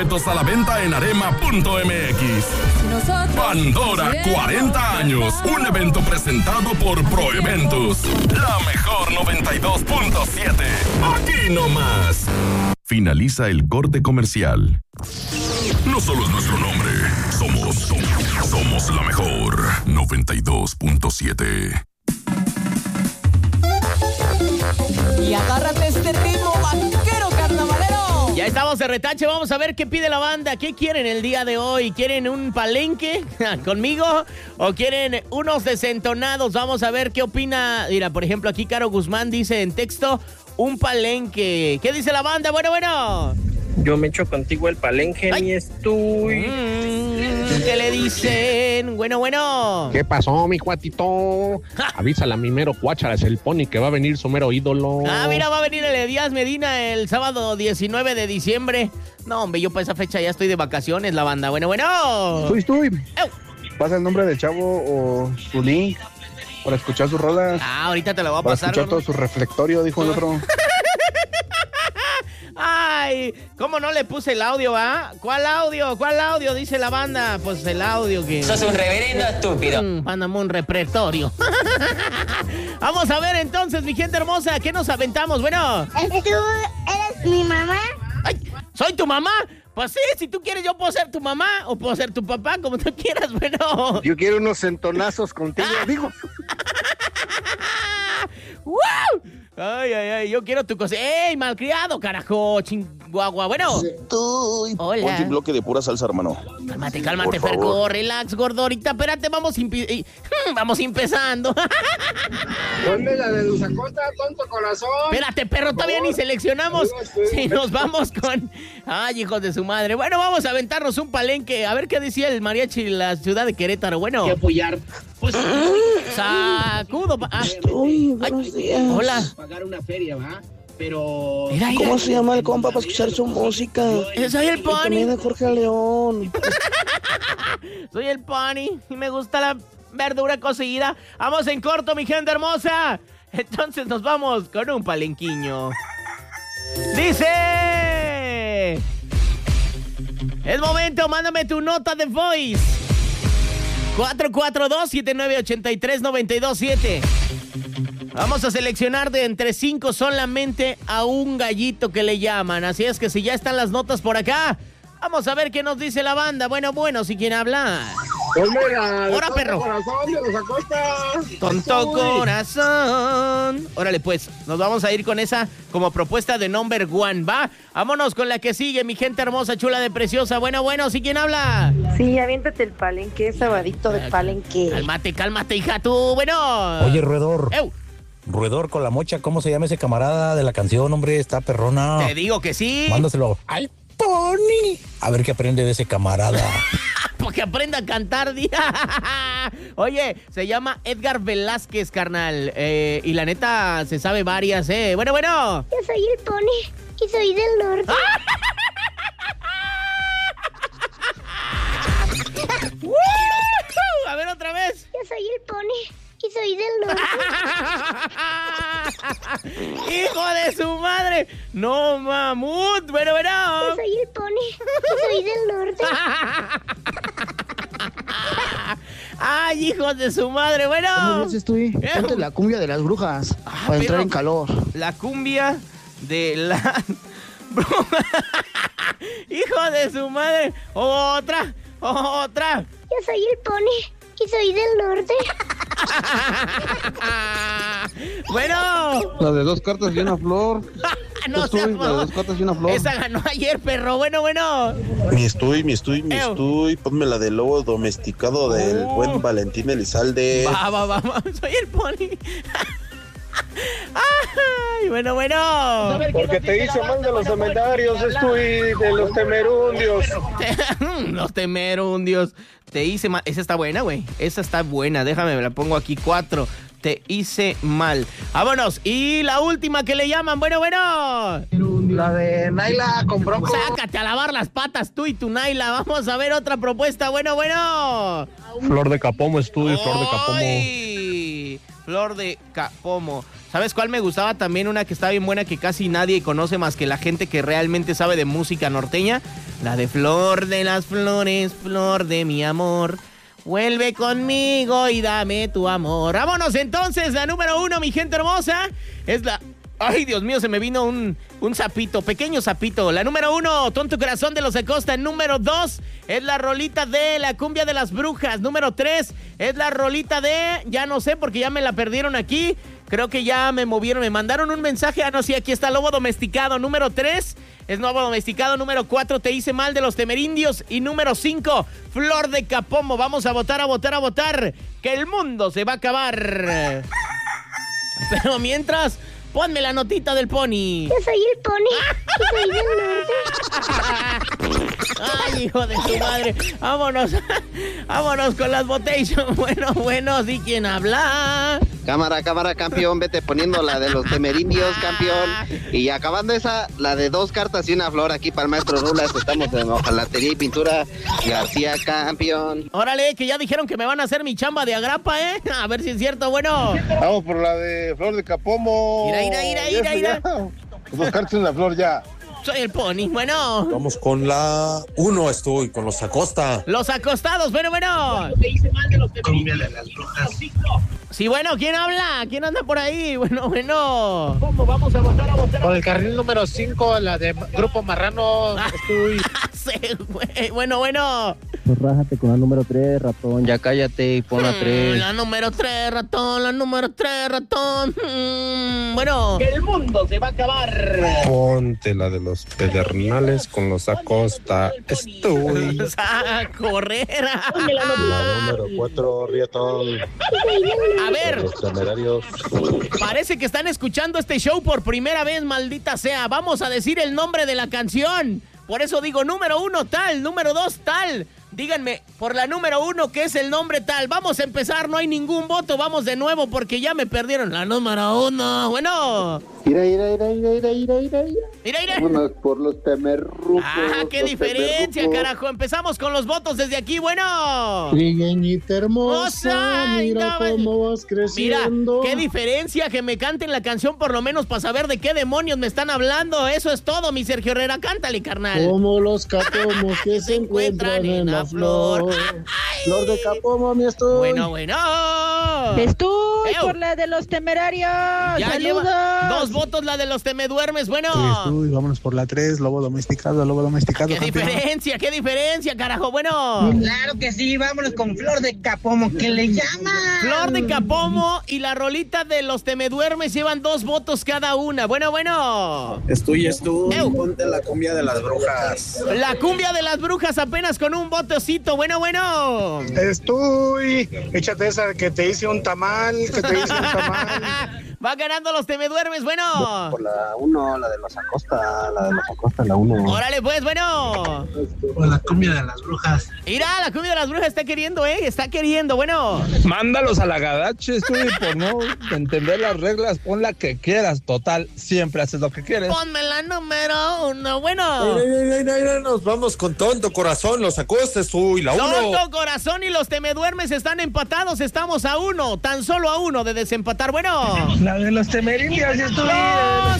A la venta en arema.mx. Pandora 40 años, un evento presentado por Proeventus. La mejor 92.7. Aquí nomás. Finaliza el corte comercial. No solo es nuestro nombre, somos la mejor 92.7. Y agárrate este ritmo vaquero carnavalero. Ya estamos de retache, vamos a ver qué pide la banda. ¿Qué quieren el día de hoy? ¿Quieren un palenque conmigo? ¿O quieren unos desentonados? Vamos a ver qué opina. Mira, por ejemplo, aquí Caro Guzmán dice en texto un palenque. ¿Qué dice la banda? Bueno. Yo me echo contigo el palenque, ni estoy. ¿Qué le dicen? Bueno. ¿Qué pasó, mi cuatito? Avísale a mi mero Cuácharas, el pony, que va a venir su mero ídolo. Mira, va a venir el Elías Medina el sábado 19 de diciembre. No, hombre, yo para esa fecha ya estoy de vacaciones, la banda. Bueno. Estoy. Pasa el nombre del chavo o su link para escuchar sus rolas. Ahorita te lo voy a pasar. Para escuchar todo su reflectorio, dijo el otro. Ay, ¿cómo no le puse el audio, ¿Cuál audio? Dice la banda. Pues el audio que... Sos un reverendo estúpido. Mándame un repertorio. Vamos a ver entonces, mi gente hermosa, ¿qué nos aventamos? Bueno. ¿Tú eres mi mamá? Ay, ¿soy tu mamá? Pues sí, si tú quieres yo puedo ser tu mamá o puedo ser tu papá, como tú quieras, bueno. Yo quiero unos centonazos contigo, digo. ¡Wow! Ay, yo quiero tu cosa. ¡Ey, malcriado, carajo! Chihuahua. Bueno. Hola. Ponte un bloque de pura salsa, hermano. Cálmate, Fergo. Relax, gordo. Ahorita, espérate, vamos empezando. Ponme la de Luz Acosta, tonto corazón. Espérate, perro, todavía ni seleccionamos. Si nos vamos con... Ay, hijos de su madre. Bueno, vamos a aventarnos un palenque. A ver qué decía el mariachi de la ciudad de Querétaro. Bueno. Hay que apoyar. Pues... Sacudo. Buenos días. Hola. Pagar una feria, ¿va? Pero... ¿Cómo se llama el compa para escuchar su música? Soy el Pony. También de Jorge León. Soy el Pony y me gusta la verdura cocida. Vamos en corto, mi gente hermosa. Entonces nos vamos con un palenquiño. Dice... Es momento, mándame tu nota de voice. 442-7983-927. Vamos a seleccionar de entre 5 solamente a un gallito que le llaman. Así es que si ya están las notas por acá, vamos a ver qué nos dice la banda. Bueno, si quieren hablar. Ahora, perro. Corazón de Luz Acosta. Tonto corazón. Órale, pues, nos vamos a ir con esa como propuesta de number one, ¿va? Vámonos con la que sigue, mi gente hermosa, chula de preciosa. Bueno, ¿sí quién habla? Sí, aviéntate el palenque, sabadito de palenque. Cálmate, hija, tú. Bueno. Oye, Roedor con la mocha, ¿cómo se llama ese camarada de la canción, hombre? Está perrona. Te digo que sí. Mándaselo al Pony. A ver qué aprende de ese camarada. Porque aprenda a cantar, Oye, se llama Edgar Velázquez, carnal. Y la neta, se sabe varias, Bueno. Yo soy el Pony y soy del norte. A ver, otra vez. Yo soy el Pony y soy del norte. ¡Hijo de su madre! ¡No, mamut! Bueno. Yo soy el Pony y soy del norte. ¡Ay, hijos de su madre! Bueno. Ponte la cumbia de las brujas para entrar en calor. La cumbia de la... ¡Hijo de su madre! ¡Otra! Yo soy el Pony y soy del norte. Bueno. La de 2 cartas y una flor. No la de 2 cartas y una flor. Esa ganó ayer, perro. Bueno. Mi estoy. Ponme la del lobo domesticado del buen Valentín Elizalde. Va. Soy el Pony. Ay, bueno. Porque te hice mal de los comentarios, estoy de los temerundios. Los temerundios. Te hice mal. Esa está buena, güey. Esa está buena. Déjame, me la pongo aquí. 4. Te hice mal. Vámonos. Y la última que le llaman. Bueno. La de Naila con Bronco. Sácate a lavar las patas tú y tu Naila. Vamos a ver otra propuesta. Bueno. Flor de Capomo, Flor de Capomo. Flor de Capomo. ¿Sabes cuál me gustaba también? Una que está bien buena que casi nadie conoce más que la gente que realmente sabe de música norteña. La de Flor de las Flores, flor de mi amor. Vuelve conmigo y dame tu amor. Vámonos entonces, la número 1, mi gente hermosa. Es la... Ay, Dios mío, se me vino un sapito, pequeño sapito. La número 1, Tonto Corazón de los Acosta. Número 2, es la rolita de La Cumbia de las Brujas. Número 3, es la rolita de... Ya no sé, porque ya me la perdieron aquí. Creo que ya me movieron, me mandaron un mensaje. Ah, no, sí, aquí está Lobo Domesticado. Número 3, es Lobo Domesticado. Número 4, Te hice mal de los Temerindios. Y número 5, Flor de Capomo. Vamos a votar, a votar, a votar. Que el mundo se va a acabar. Pero mientras... Ponme la notita del Pony. Yo soy el Pony. Yo soy del norte. Ay, hijo de tu madre. Vámonos. Vámonos con las votations. Bueno, ¿sí quién habla? Cámara, campeón. Vete poniendo la de los Temerindios, campeón. Y acabando esa, la de 2 cartas y una flor aquí para el maestro Rulas. Estamos en Hojalatería y Pintura García, campeón. Órale, que ya dijeron que me van a hacer mi chamba de agrapa, ¿eh? A ver si es cierto, bueno. Vamos por la de Flor de Capomo. Mira. 2 cartas y una flor ya. Soy el Pony, bueno. Vamos con la 1, estoy con los Acosta. Los acostados, bueno. Cumbia de las Brujas. Sí, bueno, ¿quién habla? ¿Quién anda por ahí? Bueno. ¿Cómo vamos a votar? Por el carril número 5, la de Grupo Marrano, estoy... Sí, güey. Bueno. Pues rájate con la número 3, ratón. Ya cállate y pon la 3. La número 3, ratón. Bueno. Que el mundo se va a acabar. Ponte la de los Pedernales con los Acosta. Estoy. A correr. La número 4, Rietón. A ver. Los Temerarios. Parece que están escuchando este show por primera vez, maldita sea. Vamos a decir el nombre de la canción. Por eso digo, número 1 tal, número 2 tal. Díganme, por la número 1, ¿qué es el nombre tal? Vamos a empezar, no hay ningún voto. Vamos de nuevo porque ya me perdieron la número 1. Bueno. Mira. Vámonos por los Temerrucos. Ah, qué diferencia, carajo. Empezamos con los votos desde aquí, bueno. Trigueñita hermosa, mira cómo vas creciendo. Mira, qué diferencia que me canten la canción por lo menos para saber de qué demonios me están hablando. Eso es todo, mi Sergio Herrera. Cántale, carnal. Como los capomos que se encuentran en la flor. Flor de Capomo, mi estoy. Bueno. Estoy por la de los Temerarios. Ya Saludos. lleva 2 votos la de los Temeduermes. Bueno. Estoy, vámonos por la 3, Lobo Domesticado. ¿Qué diferencia, carajo? Bueno. Claro que sí, vámonos con Flor de Capomo, que le llama. Flor de Capomo y la rolita de los Temeduermes llevan 2 votos cada una. Bueno. Estoy. Ponte la Cumbia de las Brujas. La Cumbia de las Brujas apenas con un votecito. Bueno. Estoy. Échate esa que te hice un tamal, Va ganando los Temeduermes, bueno. Por la 1, la de los Acosta, la 1. Órale, pues, bueno. Por la Cumbia de las Brujas. Mira, la Cumbia de las Brujas está queriendo, bueno. Mándalos a la gadache, estoy por no entender las reglas, pon la que quieras, total, siempre haces lo que quieres. Ponme la número 1, bueno. Nos vamos con Tonto Corazón, los Acosta, estoy la 1. Tonto Corazón y los Temeduermes están empatados, estamos a 1, tan solo a 1 de desempatar, bueno. La de los Temerindios, estoy. Los